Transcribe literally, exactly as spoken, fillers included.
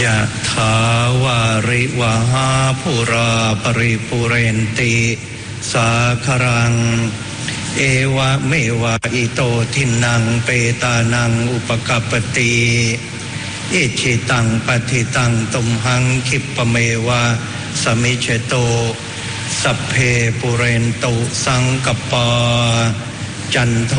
ะถาวาริวหาปุราปริปุเรนติสาครังเอวะเมวะอิโตทินังเปตานังอุปกัปปติอิชิตังปฏิตังตุมหังคิปะเมวะสมิจโตสัพเพปุเรนตุสังกปปาจันโท